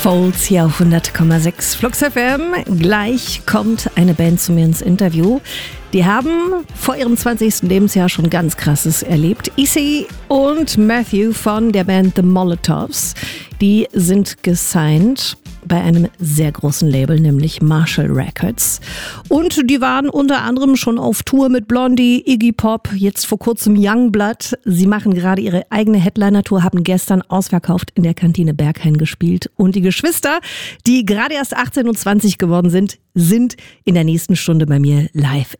Folds hier auf 100,6 Flux FM. Gleich kommt eine Band zu mir ins Interview. Die haben vor ihrem 20. Lebensjahr schon ganz Krasses erlebt. Issy und Matthew von der Band The Molotovs, die sind gesigned bei einem sehr großen Label, nämlich Marshall Records. Und die waren unter anderem schon auf Tour mit Blondie, Iggy Pop, jetzt vor kurzem Youngblood. Sie machen gerade ihre eigene Headliner-Tour, haben gestern ausverkauft in der Kantine Berghain gespielt. Und die Geschwister, die gerade erst 18 und 20 geworden sind, sind in der nächsten Stunde bei mir live